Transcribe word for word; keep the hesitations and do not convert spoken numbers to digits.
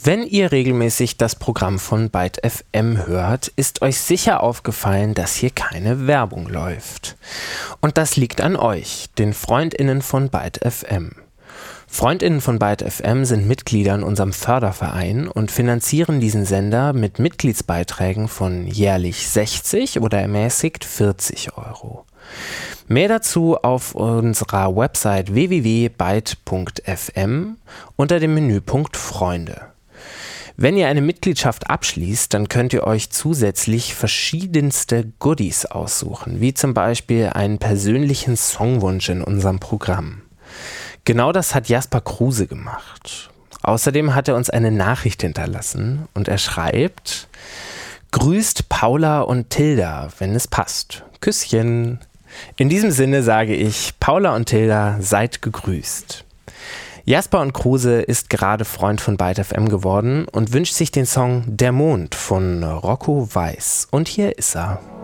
Wenn ihr regelmäßig das Programm von Byte F M hört, ist euch sicher aufgefallen, dass hier keine Werbung läuft. Und das liegt an euch, den FreundInnen von Byte F M. FreundInnen von Byte F M sind Mitglieder in unserem Förderverein und finanzieren diesen Sender mit Mitgliedsbeiträgen von jährlich sechzig oder ermäßigt vierzig Euro. Mehr dazu auf unserer Website w w w punkt byte punkt f m unter dem Menüpunkt Freunde. Wenn ihr eine Mitgliedschaft abschließt, dann könnt ihr euch zusätzlich verschiedenste Goodies aussuchen, wie zum Beispiel einen persönlichen Songwunsch in unserem Programm. Genau das hat Jasper Kruse gemacht. Außerdem hat er uns eine Nachricht hinterlassen und er schreibt: Grüßt Paula und Tilda, wenn es passt. Küsschen. In diesem Sinne sage ich, Paula und Tilda, seid gegrüßt. Jasper und Kruse ist gerade Freund von Byte F M geworden und wünscht sich den Song Der Mond von Rocco Weiß. Und hier ist er.